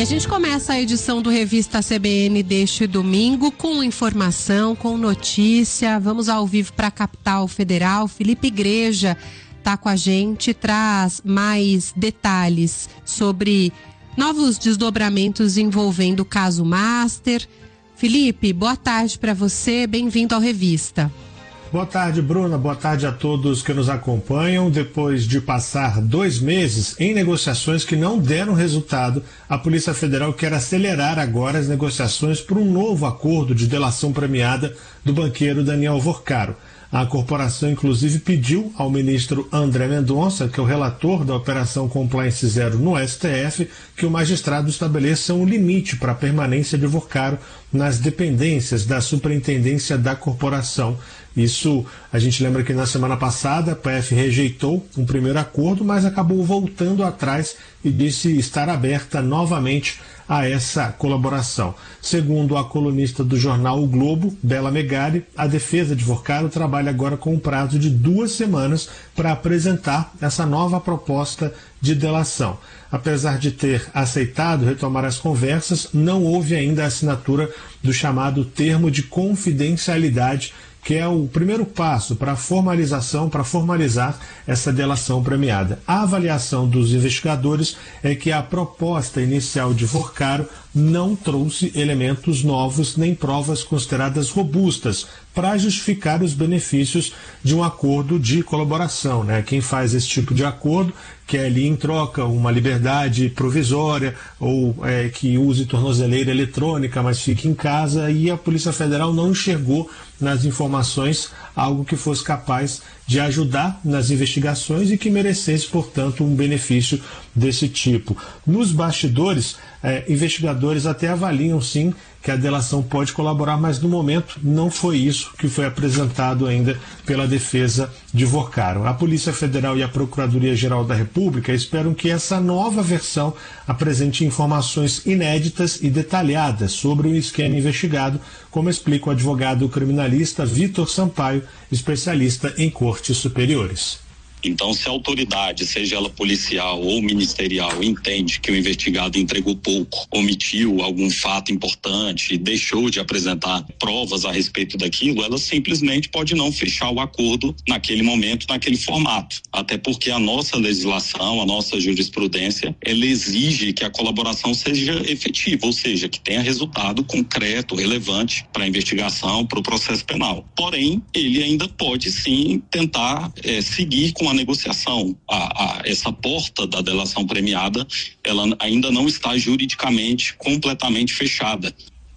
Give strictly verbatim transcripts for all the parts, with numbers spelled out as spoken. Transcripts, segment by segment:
E a gente começa a edição do Revista C B N deste domingo com informação, com notícia. Vamos ao vivo para a capital federal. Felipe Igreja está com a gente, traz mais detalhes sobre novos desdobramentos envolvendo o caso Master. Felipe, boa tarde para você, bem-vindo ao Revista. Boa tarde, Bruna. Boa tarde a todos que nos acompanham. Depois de passar dois meses em negociações que não deram resultado, a Polícia Federal quer acelerar agora as negociações por um novo acordo de delação premiada do banqueiro Daniel Vorcaro. A corporação, inclusive, pediu ao ministro André Mendonça, que é o relator da Operação Compliance Zero no S T F, que o magistrado estabeleça um limite para a permanência de Vorcaro nas dependências da superintendência da corporação. Isso, a gente lembra que na semana passada a P F rejeitou um primeiro acordo, mas acabou voltando atrás e disse estar aberta novamente a essa colaboração. Segundo a colunista do jornal O Globo, Bela Megali, a defesa de Vorcaro trabalha agora com um prazo de duas semanas para apresentar essa nova proposta de delação. Apesar de ter aceitado retomar as conversas, não houve ainda a assinatura do chamado termo de confidencialidade, que é o primeiro passo para a formalização, para formalizar essa delação premiada. A avaliação dos investigadores é que a proposta inicial de Vorcaro não trouxe elementos novos nem provas consideradas robustas para justificar os benefícios de um acordo de colaboração, né? Quem faz esse tipo de acordo quer ali em troca uma liberdade provisória ou é, que use tornozeleira eletrônica, mas fique em casa, e a Polícia Federal não enxergou nas informações algo que fosse capaz de ajudar nas investigações e que merecesse, portanto, um benefício desse tipo. Nos bastidores, eh, investigadores até avaliam, sim, que a delação pode colaborar, mas no momento não foi isso que foi apresentado ainda pela defesa de Vorcaro. A Polícia Federal e a Procuradoria-Geral da República esperam que essa nova versão apresente informações inéditas e detalhadas sobre o esquema investigado, como explica o advogado criminalista Vitor Sampaio, especialista em cortes superiores. Então, se a autoridade, seja ela policial ou ministerial, entende que o investigado entregou pouco, omitiu algum fato importante, deixou de apresentar provas a respeito daquilo, ela simplesmente pode não fechar o acordo naquele momento, naquele formato. Até porque a nossa legislação, a nossa jurisprudência, ela exige que a colaboração seja efetiva, ou seja, que tenha resultado concreto, relevante para a investigação, para o processo penal. Porém, ele ainda pode sim tentar é, seguir com a negociação. A, a, essa porta da delação premiada, ela ainda não está juridicamente completamente fechada.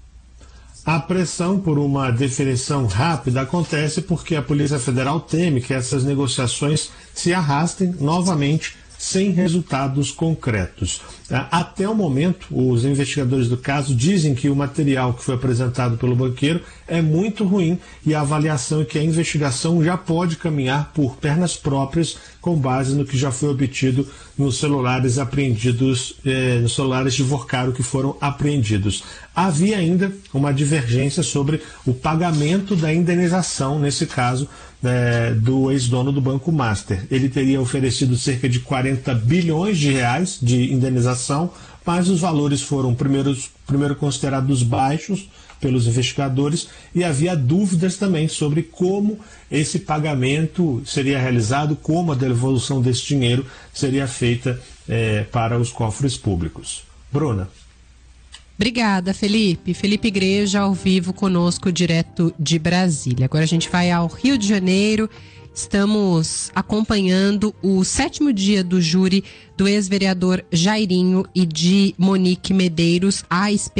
A pressão por uma definição rápida acontece porque a Polícia Federal teme que essas negociações se arrastem novamente sem resultados concretos. Até o momento, os investigadores do caso dizem que o material que foi apresentado pelo banqueiro é muito ruim e a avaliação é que a investigação já pode caminhar por pernas próprias com base no que já foi obtido nos celulares apreendidos, eh, nos celulares de Vorcaro que foram apreendidos. Havia ainda uma divergência sobre o pagamento da indenização, nesse caso, eh, do ex-dono do Banco Master. Ele teria oferecido cerca de quarenta bilhões de reais de indenização, mas os valores foram primeiro, primeiro considerados baixos pelos investigadores e havia dúvidas também sobre como esse pagamento seria realizado, como a devolução desse dinheiro seria feita eh, para os cofres públicos. Bruna. Obrigada, Felipe. Felipe Igreja ao vivo conosco, direto de Brasília. Agora a gente vai ao Rio de Janeiro. Estamos acompanhando o sétimo dia do júri do ex-vereador Jairinho e de Monique Medeiros, a